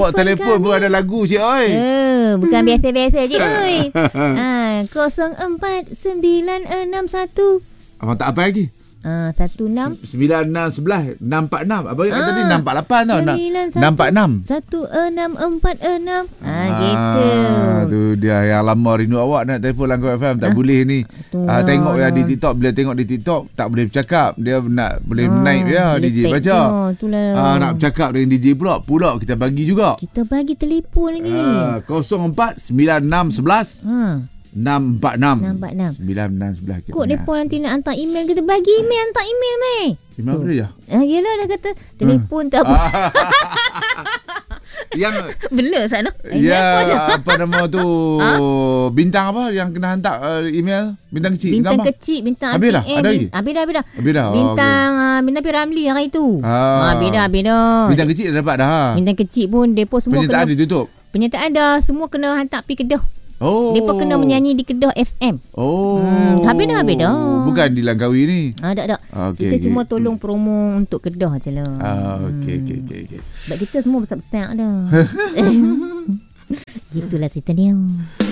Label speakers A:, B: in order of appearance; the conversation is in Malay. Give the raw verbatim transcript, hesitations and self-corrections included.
A: Nombor telefon pun ada lagu cik oi.
B: Uh, bukan biasa-biasa cik oi. Ah, kosong empat sembilan enam satu.
A: Abang tak apa lagi.
B: Ah, satu enam
A: sembilan enam sebelas enam empat enam. Abang ingat
B: Ah,
A: tadi enam empat lapan tau. enam empat enam.
B: satu enam empat enam. Ah, gitu.
A: Tu dia yang lama rindu awak nak telefon Langkau F M tak ah, boleh ni. Ah, tengok ya di TikTok, bila tengok di TikTok tak boleh bercakap. Dia nak boleh ah, naik ya D J baca. Ah, nak bercakap dengan D J pula. Pula kita bagi juga.
B: Kita bagi telefon lagi.
A: Ah, kosong empat sembilan enam sebelas. Ha. enam empat enam sembilan enam sebelas.
B: Kok mereka nanti nak hantar email, kita bagi email, hantar email meh.
A: Email apa dia?
B: Ah, yelah dah kata telefon hmm. tak apa.
A: Yang
B: bela sana.
A: Ya, apa nama tu? Ha? Bintang apa yang kena hantar uh, email? Bintang kecil.
B: Bintang kecil, bintang
A: habis dah? Ada lagi?
B: Habis dah, habis dah.
A: Habis dah.
B: Bintang
A: oh, okay.
B: uh, bintang P. Ramlee hari tu.
A: Ah,
B: habis dah, habis dah.
A: Bintang kecil dah dapat dah.
B: Bintang kecil pun depo semua
A: penyertaan
B: kena.
A: Penyertaan ditutup.
B: Penyertaan dah, semua kena hantar pergi Kedah.
A: Oh.
B: Depa kena menyanyi di Kedah F M.
A: Oh.
B: Hmm, habis dah, habis dah.
A: Bukan di Langkawi ni.
B: Ah, tak, tak.
A: Okay,
B: kita
A: okay.
B: cuma tolong promo untuk Kedah je lah.
A: Ah, okey, okey, okey, okey.
B: Sebab kita semua besar-besar dah. Gitulah cerita dia.